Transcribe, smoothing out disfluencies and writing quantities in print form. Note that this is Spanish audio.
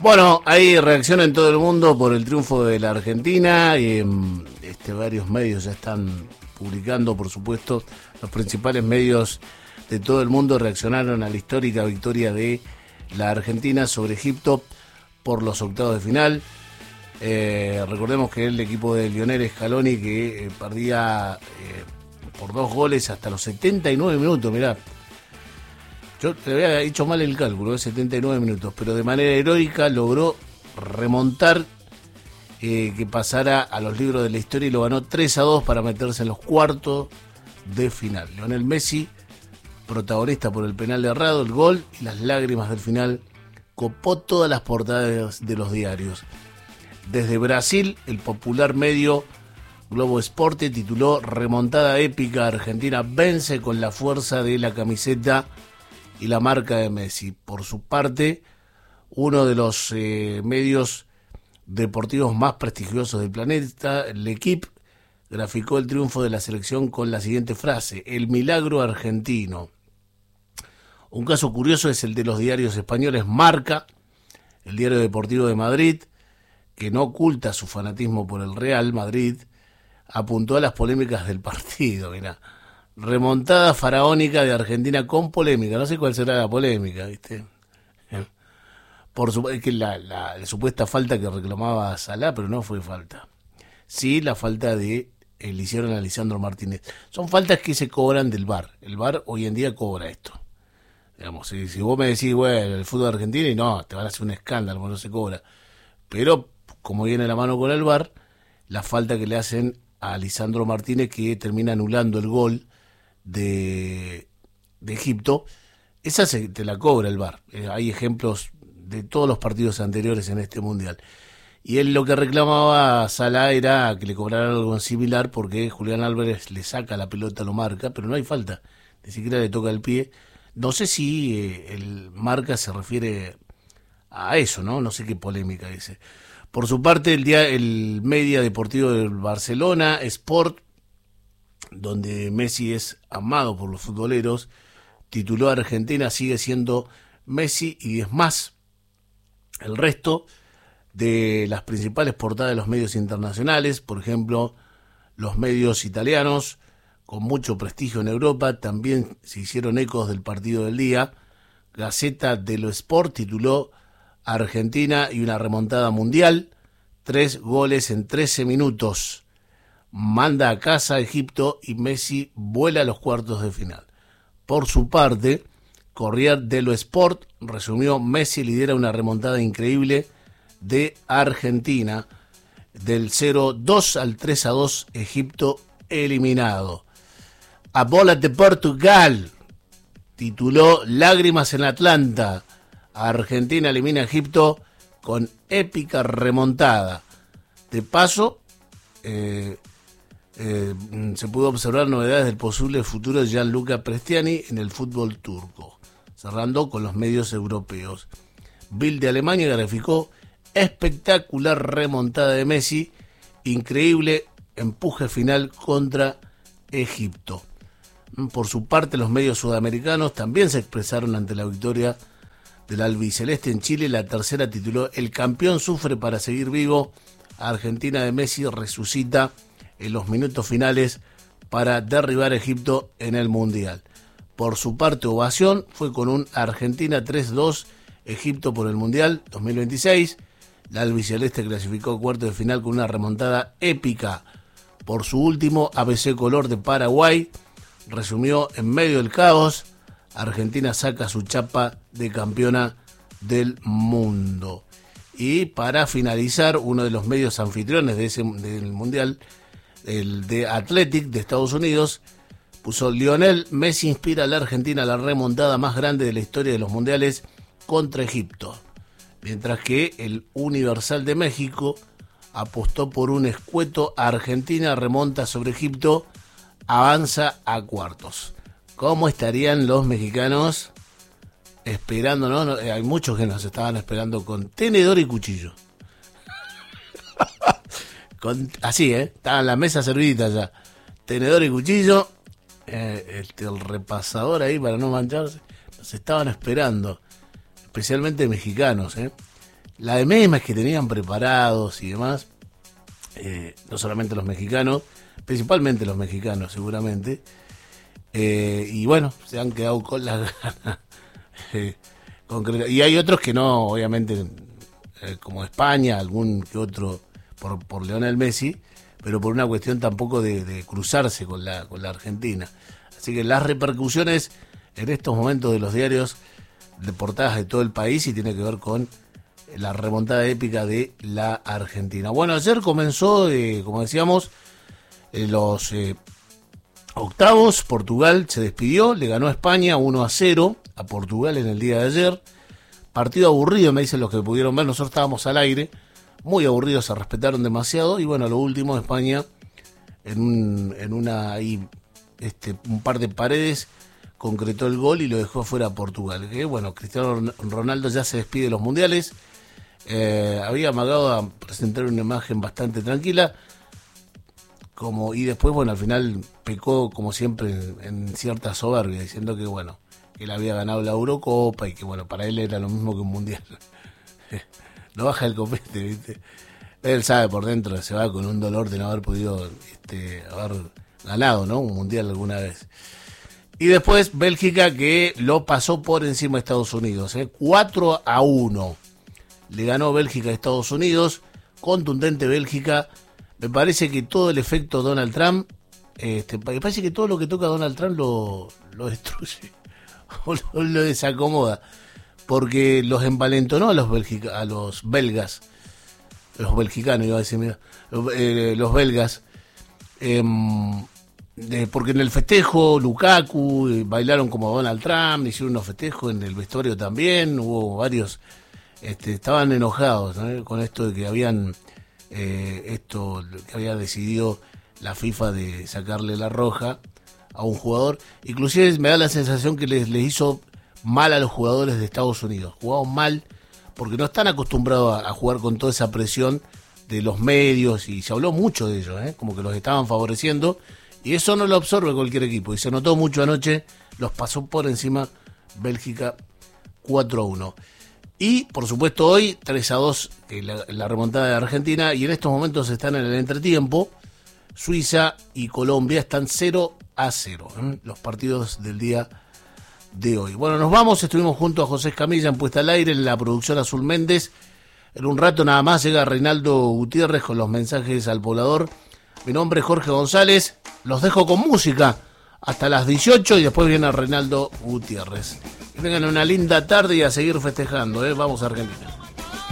Bueno, hay reacción en todo el mundo por el triunfo de la Argentina y varios medios ya están publicando, por supuesto, los principales medios de todo el mundo reaccionaron a la histórica victoria de la Argentina sobre Egipto por los octavos de final. Recordemos que el equipo de Lionel Scaloni que perdía por 2 goles hasta los 79 minutos, mirá. Yo te había hecho mal el cálculo, de 79 minutos, pero de manera heroica logró remontar, que pasara a los libros de la historia y lo ganó 3-2 para meterse en los cuartos de final. Lionel Messi, protagonista por el penal errado, el gol y las lágrimas del final, copó todas las portadas de los diarios. Desde Brasil, el popular medio Globo Esporte tituló "Remontada épica, Argentina vence con la fuerza de la camiseta y la marca de Messi". Por su parte, uno de los medios deportivos más prestigiosos del planeta, L'Équipe, graficó el triunfo de la selección con la siguiente frase: "El milagro argentino". Un caso curioso es el de los diarios españoles. Marca, el diario deportivo de Madrid, que no oculta su fanatismo por el Real Madrid, apuntó a las polémicas del partido. Mirá, remontada faraónica de Argentina con polémica. No sé cuál será la polémica, ¿viste? Por supuesto, que la supuesta falta que reclamaba Salah, pero no fue falta. Sí, la falta le hicieron a Lisandro Martínez. Son faltas que se cobran del VAR. El VAR hoy en día cobra esto. Digamos, si vos me decís, bueno, el fútbol argentino, y no, te van a hacer un escándalo, no se cobra. Pero, como viene la mano con el VAR, la falta que le hacen a Lisandro Martínez, que termina anulando el gol de Egipto, esa te la cobra el VAR. Hay ejemplos de todos los partidos anteriores en este mundial. Y él lo que reclamaba a Salah era que le cobrara algo similar, porque Julián Álvarez le saca la pelota, lo marca, pero no hay falta, ni siquiera le toca el pie. No sé si el marca se refiere a eso, ¿no? No sé qué polémica dice. Por su parte, el media deportivo del Barcelona, Sport, donde Messi es amado por los futboleros, tituló "Argentina sigue siendo Messi y 10 más". El resto de las principales portadas de los medios internacionales, por ejemplo, los medios italianos, con mucho prestigio en Europa, también se hicieron ecos del partido del día. Gazzetta dello Sport tituló "Argentina y una remontada mundial, 3 goles en 13 minutos. Manda a casa a Egipto y Messi vuela a los cuartos de final". Por su parte, Corriere dello Sport resumió: "Messi lidera una remontada increíble de Argentina, del 0-2 al 3-2, Egipto eliminado". A bola de Portugal tituló "Lágrimas en Atlanta, Argentina elimina a Egipto con épica remontada". De paso, se pudo observar novedades del posible futuro de Gianluca Prestiani en el fútbol turco, cerrando con los medios europeos. Bild de Alemania graficó: "Espectacular remontada de Messi, increíble empuje final contra Egipto". Por su parte, los medios sudamericanos también se expresaron ante la victoria del albiceleste en Chile. La Tercera tituló: "El campeón sufre para seguir vivo, Argentina de Messi resucita en los minutos finales para derribar a Egipto en el Mundial". Por su parte, ovación fue con un Argentina 3-2 Egipto por el Mundial 2026. La albiceleste clasificó a cuartos de final con una remontada épica. Por su último, ABC Color de Paraguay resumió: "En medio del caos, Argentina saca su chapa de campeona del mundo". Y para finalizar, uno de los medios anfitriones del Mundial, el de Athletic de Estados Unidos, puso: "Lionel Messi inspira a la Argentina a la remontada más grande de la historia de los mundiales contra Egipto". Mientras que el Universal de México apostó por un escueto: "Argentina remonta sobre Egipto, avanza a cuartos". ¿Cómo estarían los mexicanos esperando, no? Hay muchos que nos estaban esperando con tenedor y cuchillo. Así, estaba en la mesa servidita ya. Tenedor y cuchillo, el repasador ahí para no mancharse. Nos estaban esperando, especialmente mexicanos, la de memes que tenían preparados y demás, no solamente los mexicanos, principalmente los mexicanos seguramente, y bueno, se han quedado con las ganas. Y hay otros que no, obviamente, como España, algún que otro por Lionel Messi, pero por una cuestión tampoco de cruzarse con la Argentina. Así que las repercusiones en estos momentos de los diarios de portadas de todo el país y tiene que ver con la remontada épica de la Argentina. Bueno, ayer comenzó, como decíamos, los octavos. Portugal se despidió, le ganó a España 1-0 a Portugal en el día de ayer. Partido aburrido, me dicen los que pudieron ver, nosotros estábamos al aire, muy aburridos, se respetaron demasiado, y bueno, a lo último España en un par de paredes concretó el gol y lo dejó fuera a Portugal. Que bueno, Cristiano Ronaldo ya se despide de los mundiales. Había amagado a presentar una imagen bastante tranquila, y después, bueno, al final pecó como siempre en cierta soberbia, diciendo que bueno, que él había ganado la Eurocopa y que bueno, para él era lo mismo que un mundial. Lo baja el copete, ¿viste? Él sabe por dentro, se va con un dolor de no haber podido haber ganado, ¿no?, un mundial alguna vez. Y después Bélgica, que lo pasó por encima de Estados Unidos, 4-1. Le ganó Bélgica a Estados Unidos, contundente Bélgica. Me parece que todo el efecto Donald Trump, me parece que todo lo que toca Donald Trump lo destruye o lo desacomoda, porque los envalentonó a los belgas, los belgicanos, iba a decir, mira, los belgas, porque en el festejo Lukaku bailaron como Donald Trump, hicieron unos festejos en el vestuario también, hubo varios, estaban enojados, ¿no?, con esto de que habían que había decidido la FIFA de sacarle la roja a un jugador. Inclusive me da la sensación que les hizo mal a los jugadores de Estados Unidos, jugaron mal porque no están acostumbrados a jugar con toda esa presión de los medios, y se habló mucho de ellos, como que los estaban favoreciendo, y eso no lo absorbe cualquier equipo, y se notó mucho anoche, los pasó por encima Bélgica 4-1. Y, por supuesto, hoy 3-2 la remontada de Argentina, y en estos momentos están en el entretiempo. Suiza y Colombia están 0-0, los partidos del día de hoy. Bueno, nos vamos, estuvimos junto a José Escamilla en Puesta al Aire, en la producción Azul Méndez. En un rato nada más llega Reinaldo Gutiérrez con los mensajes al poblador. Mi nombre es Jorge González, los dejo con música hasta las 18 y después viene Reinaldo Gutiérrez. Que tengan una linda tarde y a seguir festejando, Vamos a Argentina.